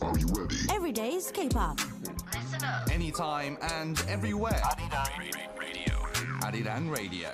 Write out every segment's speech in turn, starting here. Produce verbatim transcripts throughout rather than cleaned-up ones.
Are you ready? Every day's K-pop. Listen up. Anytime and everywhere. Arirang Radio. Arirang Radio.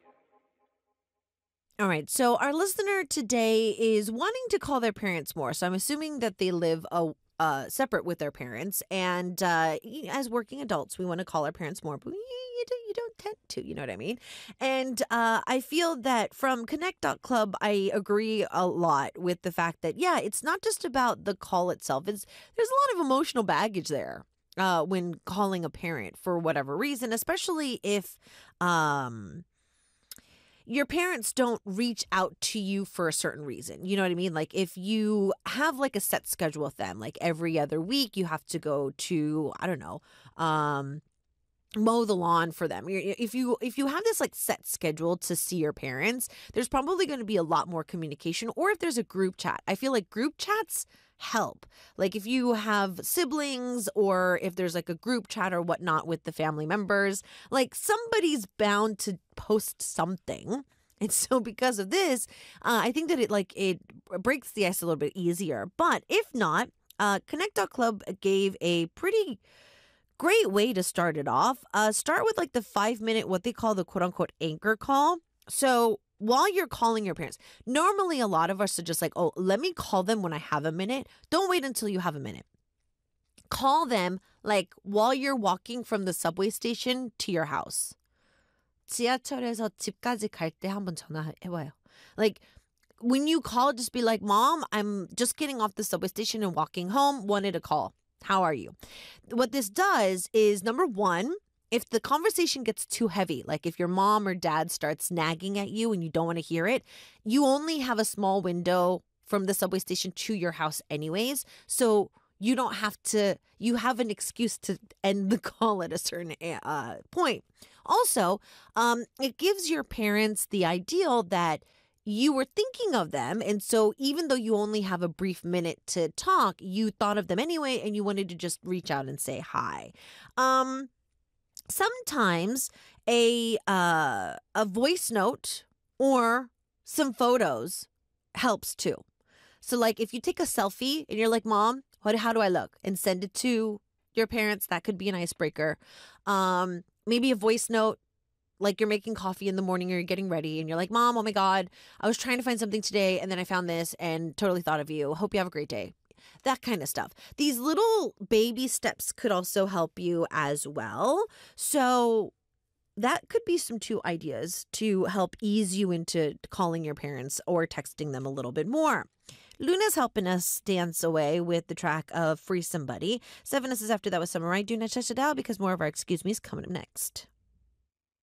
All right. So our listener today is wanting to call their parents more. So I'm assuming that they live a uh, separate with their parents. And uh, as working adults, we want to call our parents more. But you, do, you don't tend to, you know what I mean? And uh, I feel that from Connect dot Club, I agree a lot with the fact that, yeah, it's not just about the call itself. It's there's a lot of emotional baggage there. Uh, when calling a parent for whatever reason, especially if um, your parents don't reach out to you for a certain reason. You know what I mean? Like if you have like a set schedule with them, like every other week you have to go to, I don't know, um, mow the lawn for them. If you if you have this like set schedule to see your parents, there's probably going to be a lot more communication. Or if there's a group chat, I feel like group chats help. Like if you have siblings or if there's like a group chat or whatnot with the family members, like somebody's bound to post something. And so because of this, uh, I think that it like it breaks the ice a little bit easier. But if not, uh, Connect dot Club gave a pretty great way to start it off. Uh, start with like the five minute, what they call the quote unquote anchor call. So while you're calling your parents, normally a lot of us are just like, oh, let me call them when I have a minute. Don't wait until you have a minute. Call them like while you're walking from the subway station to your house. 지하철에서 집까지 갈 때 한번 전화해봐요. Like when you call, just be like, Mom, I'm just getting off the subway station and walking home. Wanted a call. How are you? What this does is, number one, if the conversation gets too heavy, like if your mom or dad starts nagging at you and you don't want to hear it, you only have a small window from the subway station to your house anyways. So you don't have to, you have an excuse to end the call at a certain uh, point. Also, um, it gives your parents the ideal that you were thinking of them. And so even though you only have a brief minute to talk, you thought of them anyway, and you wanted to just reach out and say hi. Um, sometimes a uh, a voice note or some photos helps too. So like if you take a selfie and you're like, Mom, what, how do I look? And send it to your parents, that could be an icebreaker. Um, maybe a voice note. Like you're making coffee in the morning or you're getting ready and you're like, Mom, oh my God, I was trying to find something today and then I found this and totally thought of you. Hope you have a great day. That kind of stuff. These little baby steps could also help you as well. So that could be some two ideas to help ease you into calling your parents or texting them a little bit more. Luna's helping us dance away with the track of Free Somebody. Seven is after that with Samurai. Do not check it out because more of our Excuse Me is coming up next.